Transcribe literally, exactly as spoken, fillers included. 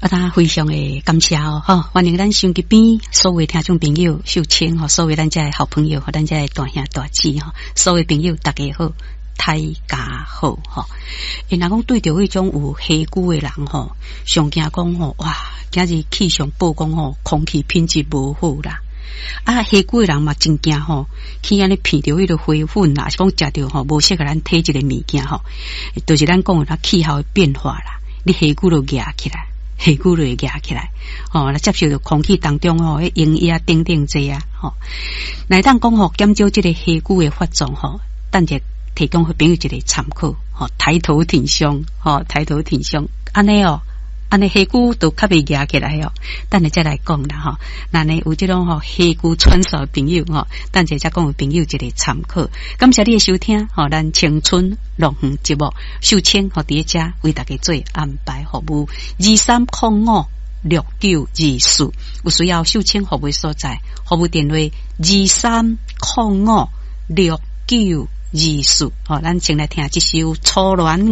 啊，咱非常的感谢哦，哈！欢迎咱手机边所有听众朋友、秀清哈，所有咱家的好朋友和咱家的大兄大姊哈，所有朋友大家好，大家好哈！因若讲对着迄种有黑骨的人吼，上惊讲吼，哇！今日气象报讲吼，空气品质无好啦。啊，黑骨的人嘛真惊吼，去安尼闻着迄个花粉啦，是讲食着吼无适合咱体质的物件吼，就是咱讲的气候的变化啦，你黑骨都压起来。血骨就会压起来，哦，来接受着空气当中哦，营养等等这啊，吼，来当讲吼，减少这个血骨的发作吼，等者提供给朋友一个参考，吼，抬头挺胸，吼，抬头挺胸，安尼哦，安尼血骨都较袂压起来哦，等下再来讲啦，吼，那呢有这种吼血骨穿梭的朋友吼，等者再讲给朋友一个参考，感谢你的收听，吼，咱青春乐园节目，秀清和伫遮为大家做安排服务，二三零五六九二四，有需要秀清服务所在，服务电话二三零五六九二四，哦，咱先来听这首《初恋》。